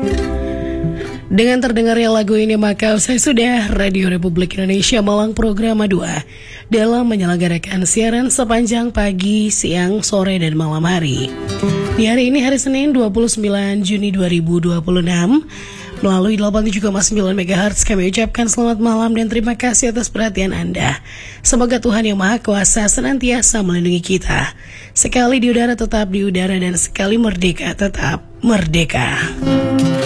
Dengan terdengarnya lagu ini maka saya sudah Radio Republik Indonesia Malang Programa 2 dalam menyelenggarakan siaran sepanjang pagi, siang, sore, dan malam hari. Di hari ini hari Senin 29 Juni 2026 melalui 87,9 MHz kami ucapkan selamat malam dan terima kasih atas perhatian Anda. Semoga Tuhan Yang Maha Kuasa senantiasa melindungi kita. Sekali di udara tetap di udara dan sekali merdeka tetap merdeka.